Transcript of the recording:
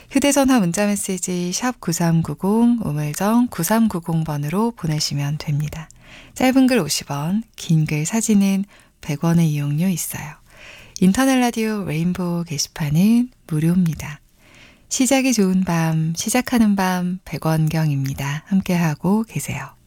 휴대전화 문자메시지 샵 9390 우물정 9390번으로 보내시면 됩니다. 짧은 글 50원, 긴 글 사진은 100원의 이용료 있어요. 인터넷 라디오 레인보우 게시판은 무료입니다. 시작이 좋은 밤, 시작하는 밤 100원경입니다. 함께하고 계세요.